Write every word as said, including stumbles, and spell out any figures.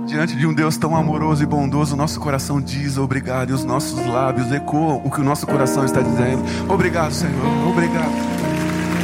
Diante de um Deus tão amoroso e bondoso, o nosso coração diz obrigado e os nossos lábios ecoam o que o nosso coração está dizendo. Obrigado, Senhor. Obrigado.